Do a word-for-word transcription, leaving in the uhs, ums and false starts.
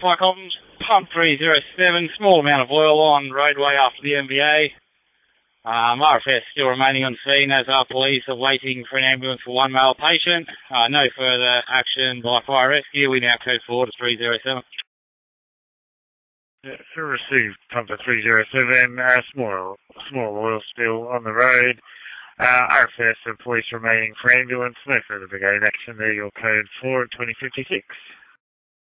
Pycom, pump three zero seven, small amount of oil on roadway after the M V A. Um, R F S still remaining on scene, as are police awaiting for an ambulance for one male patient. Uh, no further action by fire rescue. We now code forward to three zero seven. Yeah, so received pumper three zero seven, uh, small, small oil spill on the road. Uh, R F S and police remaining for ambulance. No further brigade action there. Your code four at twenty fifty-six.